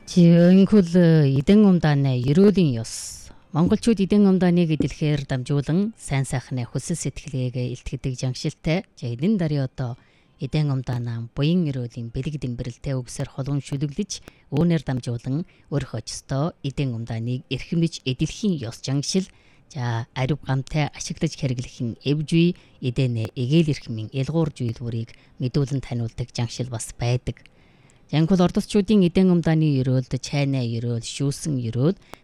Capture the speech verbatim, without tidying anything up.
Жинхэнэ эдэн умдааны ерөөлийн ёс. Монголчууд эдэн умдааныг эдэлхээр дамжуулан сайн сайхны хүсэл сэтгэлгээгээ илтгэдэг жангшилтай. За эдэн даруй одоо эдэн умдаанаа буян ерөөлийн бэлэг дэмбэрэлтэй үгсээр холон шүлэглэж үүнээр дамжуулан өөрийнхөө өстөө эдэн умдааныг эрхэмж эдэлхийн ёс жангшил. За ариу гамтай ашиглаж хэрэглэхэн эвжүй эдэнэ эгээл эрхмийн элгуур зүйлүүрийг мэдүүлэн таниулдаг жангшил бас байдаг. Янгол ордосчуудын эдэн умдааны ерөөлд чайна ерөөл, шүүсэн ерөөл,